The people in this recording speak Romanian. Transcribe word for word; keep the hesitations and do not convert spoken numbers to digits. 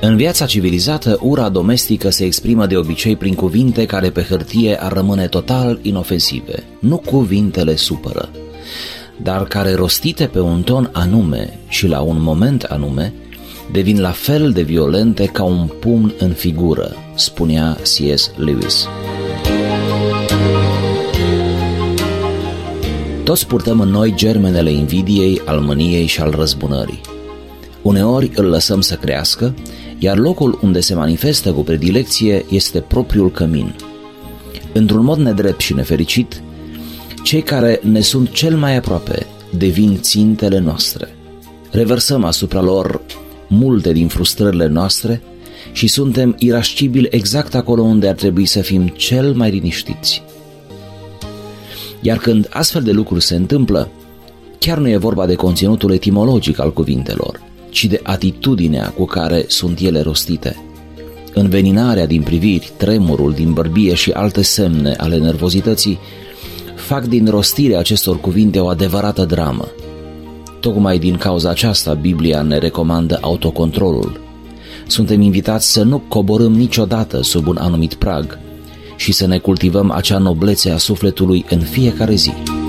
În viața civilizată, ura domestică se exprimă de obicei prin cuvinte care pe hârtie ar rămâne total inofensive. Nu cuvintele supără, dar care rostite pe un ton anume și la un moment anume, devin la fel de violente ca un pumn în figură, spunea C S Lewis. Toți purtăm în noi germenele invidiei, al mâniei și al răzbunării. Uneori îl lăsăm să crească, iar locul unde se manifestă cu predilecție este propriul cămin. Într-un mod nedrept și nefericit, cei care ne sunt cel mai aproape devin țintele noastre. Reversăm asupra lor multe din frustrările noastre și suntem irascibili exact acolo unde ar trebui să fim cel mai liniștiți. Iar când astfel de lucruri se întâmplă, chiar nu e vorba de conținutul etimologic al cuvintelor, ci de atitudinea cu care sunt ele rostite. Înveninarea din priviri, tremurul din bărbie și alte semne ale nervozității fac din rostirea acestor cuvinte o adevărată dramă. Tocmai din cauza aceasta Biblia ne recomandă autocontrolul. Suntem invitați să nu coborâm niciodată sub un anumit prag și să ne cultivăm acea noblețe a sufletului în fiecare zi.